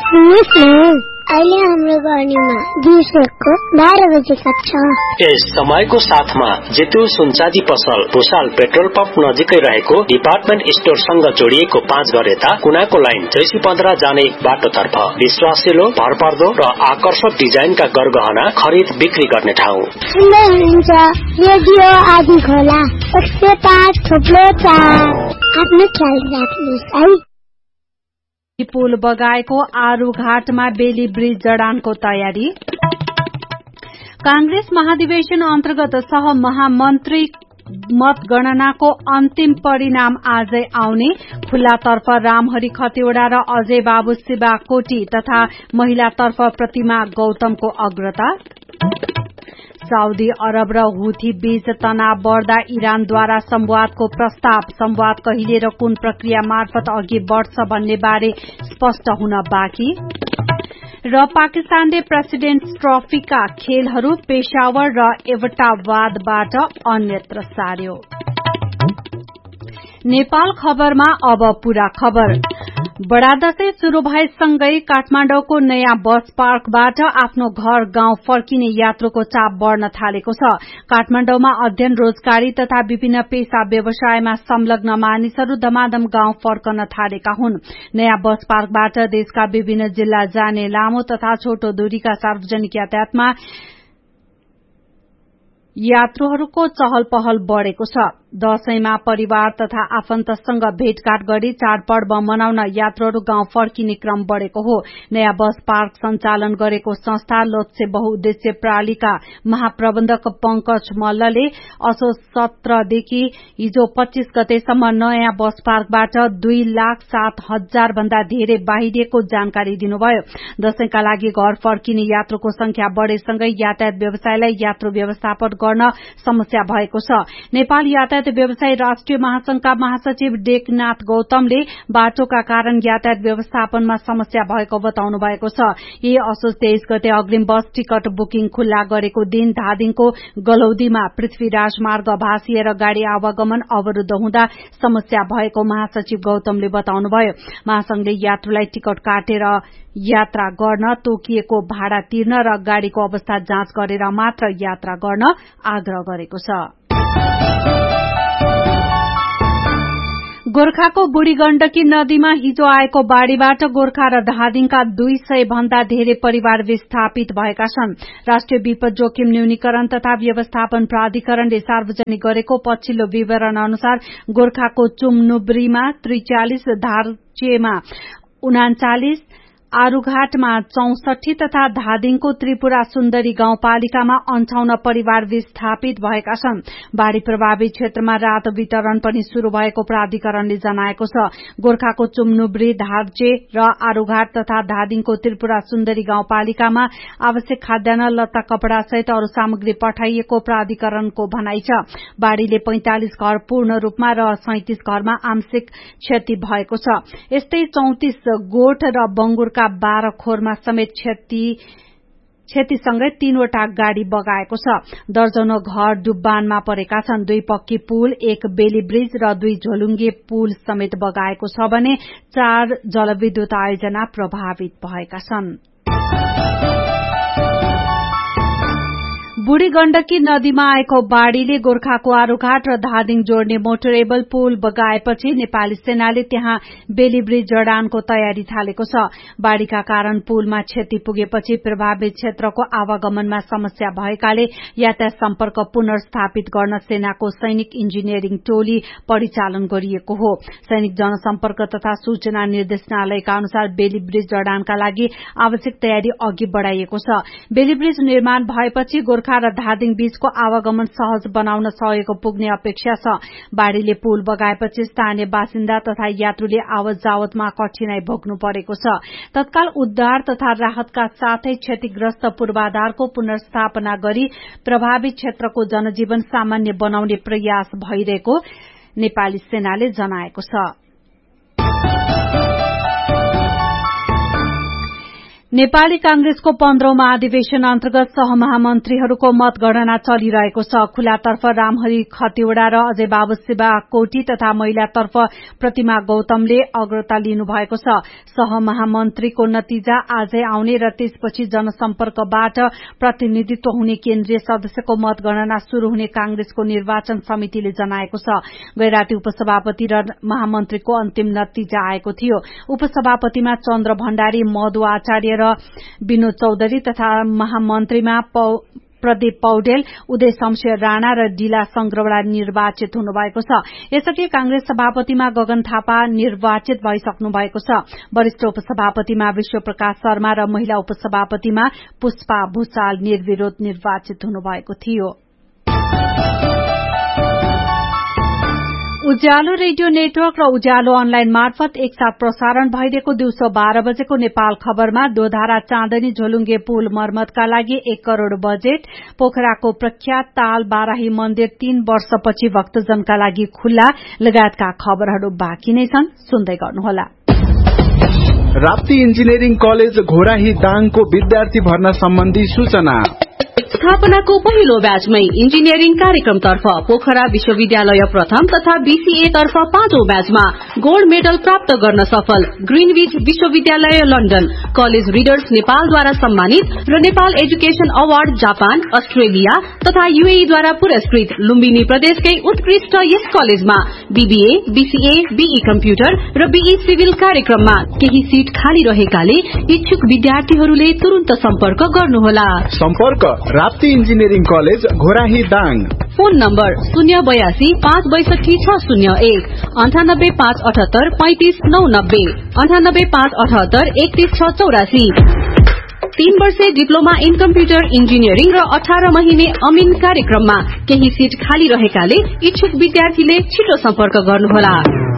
अहिले हाम्रो गर्नीमा दिउँसोको 12 बजे सक्छ। यस समयको साथमा जेतु सुनचाँदी पसल भुसाल पेट्रोल पम्प नजिकै रहेको डिपार्टमेन्ट स्टोरसँग जोडिएको 5 घर यता कुनाको लाइन 15 जाने बाटोतर्फ विश्वासिलो भरपर्दो र आकर्षक डिजाइनका गरगहना खरिद बिक्री गर्ने ठाउँ। सुन्दै हुनुहुन्छ रेडियो आदि खोला 105 थोप्लो 4। आफ्नो ख्याल राख्नुहोस् है। पुल बगाएको आरूघाटमा बेली ब्रिज जडानको तयारी। कांग्रेस महाधिवेशन अन्तर्गत सह महामन्त्री मतगणनाको अन्तिम परिणाम आजै आउने। खुल्लातर्फ रामहरि खतिवड़ा र अजय बाबु शिवाकोटी तथा महिलातर्फ प्रतिमा गौतमको अग्रता। साउदी अरब र हुथी बीच तनाव बढ़दा इरानद्वारा संवादको प्रस्ताव। संवाद कहिले र कुन प्रक्रिया मार्फत अघि बढ़छ भन्ने बारे स्पष्ट हुन बाँकी। र पाकिस्तानले प्रेसिडेन्ट्स ट्रफीका खेलहरू पेशावर र एबटाबादबाट अन्यत्र सार्यो। नेपाल खबरमा अब पूरा खबर। बडा दशैं शुरू भएसँगै काठमाडौँको नयाँ बस पार्कबाट आफ्नो घर गाउँ फर्किने यात्रुको चाप बढ़न थालेको छ। काठमाडौँमा अध्ययन रोजगारी तथा विभिन्न पेशा व्यवसायमा संलग्न मानिसहरू धमाधम गाउँ फर्कन थालेका हुन्। नयाँ बस पार्कबाट देशका विभिन्न जिल्ला जाने लामो तथा छोटो दूरीका सार्वजनिक यातायातमा यात्रुहरूको चहल पहल बढ़ेको छ। दशैंमा परिवार तथा आफन्तसँग भेटघाट गरी चाडपर्व मनाउन यात्रुहरू गाउँ फर्किने क्रम बढ़ेको हो। नयाँ बस पार्क सञ्चालन गरेको संस्था लोत्से बहुउद्देश्य प्रणालीका महाप्रबन्धक पंकज मल्लले असोज 17 देखि हिजो 25 गतेसम्म नयाँ बस पार्कबाट 2,07,000 भन्दा धेरै बाहिरिएको जानकारी दिनुभयो। दशैंका लागि घर फर्किने यात्रुको संख्या बढ़ेसँगै यातायात व्यवसायलाई यात्रु व्यवस्थापन गर्न समस्या भएको छ। नेपाल यातायात व्यवसायी राष्ट्रिय महासंघका महासचिव टेकनाथ गौतमले बाटोका कारण यातायात व्यवस्थापनमा समस्या भएको बताउनु भएको छ। यही असोज 23 गते अग्रिम बस टिकट बुकिङ खुल्ला गरेको दिन धादिङको गलौदीमा पृथ्वीराज मार्ग भासिएर गाड़ी आवागमन अवरूद्ध हुँदा समस्या भएको महासचिव गौतमले बताउनुभयो। महासंघले यात्रुलाई टिकट काटेर यात्रा गर्न, तोकिएको भाडा तिर्न र गाड़ीको अवस्था जाँच गरेर मात्र यात्रा गर्न आग्रह गरेको छ। गोर्खाको बुढी गण्डकी नदीमा हिजो आएको बाढ़ीबाट गोर्खा र धादिङका 200 भन्दा धेरै परिवार विस्थापित भएका छन्। राष्ट्रिय विपद जोखिम न्यूनीकरण तथा व्यवस्थापन प्राधिकरणले सार्वजनिक गरेको पछिल्लो विवरण अनुसार गोर्खाको चुमनुब्रीमा 43, धार्चेमा 39, आरूघाटमा 64 तथा धादिङको त्रिपुरा सुन्दरी गाउँपालिकामा 58 परिवार विस्थापित भएका छन्। बाढ़ी प्रभावित क्षेत्रमा राहत वितरण पनि शुरू भएको प्राधिकरणले जनाएको छ। गोर्खाको चुमनुब्री, धार्चे र आरूघाट तथा धादिङको त्रिपुरा सुन्दरी गाउँपालिकामा आवश्यक खाद्यान्न, लत्ता, कपड़ा सहित अरू सामग्री पठाइएको प्राधिकरणको भनाइ छ। बाढ़ीले 45 घर पूर्ण रूपमा र 37 घरमा आंशिक क्षति भएको छ। यस्तै 34 गोठ र बंगुरका 12 खोरमा समेत क्षतिसँगै 3वटा गाड़ी बगाएको छ। दर्जनौ घर डुब्बानमा परेका छन्। 2 पक्की पुल, 1 बेली ब्रिज र 2 झोलुङ्गे पुल समेत बगाएको छ भने 4 जलविद्युत आयोजना प्रभावित भएका छन्। बुढी गण्डकी नदीमा आएको बाढ़ीले गोर्खाको आरूघाट र धादिङ जोड्ने मोटरेबल पुल बगाएपछि नेपाली सेनाले त्यहाँ बेली ब्रिज जडानको तयारी थालेको छ। बाढ़ीका कारण पुलमा क्षति पुगेपछि प्रभावित क्षेत्रको आवागमनमा समस्या भएकाले यातायात सम्पर्क पुनर्स्थापित गर्न सेनाको सैनिक इन्जिनियरिङ टोली परिचालन गरिएको हो। सैनिक जनसम्पर्क तथा सूचना निर्देशनालयका अनुसार बेली ब्रिज जडानका लागि आवश्यक तयारी अघि बढ़ाइएको छ। बेली ब्रिज निर्माण भएपछि गोर्खा र धादिङ बीचको आवागमन सहज बनाउन सहयोग पुग्ने अपेक्षा छ। बाढ़ीले पुल बगाएपछि स्थानीय बासिन्दा तथा यात्रुले आवत जावतमा कठिनाई भोग्नु परेको छ। तत्काल उद्धार तथा राहतका साथै क्षतिग्रस्त पूर्वाधारको पुनर्स्थापना गरी प्रभावित क्षेत्रको जनजीवन सामान्य बनाउने प्रयास भइरहेको नेपाली सेनाले जनाएको छ। नेपाली कांग्रेसको 15औं महाधिवेशन अन्तर्गत सहमहामन्त्रीहरूको मतगणना चलिरहेको छ। खुलातर्फ रामहरि खतिवड़ा र अजय बाबु शिवा कोटी तथा महिलातर्फ प्रतिमा गौतमले अग्रता लिनु भएको छ। सहमहामन्त्रीको नतिजा आजै आउने र त्यसपछि जनसम्पर्कबाट प्रतिनिधित्व हुने केन्द्रीय सदस्यको मतगणना शुरू हुने कांग्रेसको निर्वाचन समितिले जनाएको छ। गैराती उपसभापति र महामन्त्रीको अन्तिम नतिजा आएको थियो। उपसभापतिमा चन्द्र भण्डारी, मधु आचार्य र विनोद चौधरी तथा महामन्त्रीमा प्रदीप पौडेल, उदय शमशेर राणा र डिला संग्रौडा निर्वाचित हुनुभएको छ। यसअघि कांग्रेस सभापतिमा गगन थापा निर्वाचित भइसक्नु भएको छ। वरिष्ठ उपसभापतिमा विश्वप्रकाश शर्मा र महिला उपसभापतिमा पुष्पा भूषाल निर्विरोध निर्वाचित हुनुभएको थियो। उज्यालो रेडियो नेटवर्क र उज्यालो अनलाइन मार्फत एकसाथ प्रसारण भइरहेको दिउँसो 12 बजेको नेपाल खबरमा दोधारा चाँदनी झोलुङ्गे पुल मर्मतका लागि 1 करोड़ बजेट, पोखराको प्रख्यात ताल बाराही मन्दिर 3 वर्षपछि भक्तजनका लागि खुल्ला लगायतका खबरहरू बाँकी नै छन्। सुन्दै गर्नुहोला। राप्ती इन्जिनियरिङ कलेज घोराही दाङको विद्यार्थी भर्ना सम्बन्धी सूचना। स्थापनाको पहिलो ब्याचमै इन्जिनियरिङ कार्यक्रमतर्फ पोखरा विश्वविद्यालय प्रथम तथा बीसीए तर्फ 5औं ब्याचमा गोल्ड मेडल प्राप्त गर्न सफल ग्रीनविच विश्वविद्यालय लन्डन, कलेज रिडर्स नेपालद्वारा सम्मानित र Nepal education award Japan, Australia तथा यूएईद्वारा पुरस्कृत लुम्बिनी प्रदेशकै उत्कृष्ट यस कलेजमा बीबीए, बीसीए, बीई कम्प्युटर र बीई सिभिल कार्यक्रममा केही सीट खाली रहेकाले इच्छुक विद्यार्थीहरूले तुरुन्त सम्पर्क गर्नुहोला। सम्पर्क Rapti engineering college Ghorahi Dang. Phone number 082 562 601 98 578 35 990 98 578 31 684। 3 वर्षे डिप्लोमा इन कम्प्युटर इन्जिनियरिङ र 18 महिने अमिन कार्यक्रममा केही सीट खाली रहेकाले इच्छुक विद्यार्थीले छिटो सम्पर्क गर्नुहोला।